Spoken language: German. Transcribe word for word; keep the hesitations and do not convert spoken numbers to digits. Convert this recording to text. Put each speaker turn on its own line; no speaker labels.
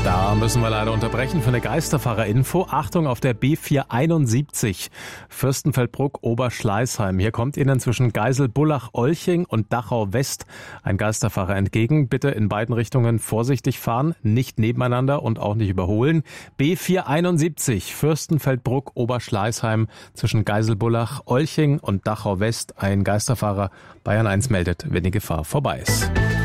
Da müssen wir leider unterbrechen für eine Geisterfahrer-Info. Achtung auf der B vierhunderteinundsiebzig Fürstenfeldbruck-Oberschleißheim. Hier kommt Ihnen zwischen Geiselbullach-Olching und Dachau-West ein Geisterfahrer entgegen. Bitte in beiden Richtungen vorsichtig fahren, nicht nebeneinander und auch nicht überholen. B vierhunderteinundsiebzig Fürstenfeldbruck-Oberschleißheim zwischen Geiselbullach-Olching und Dachau-West. Ein Geisterfahrer. Bayern eins meldet, wenn die Gefahr vorbei ist.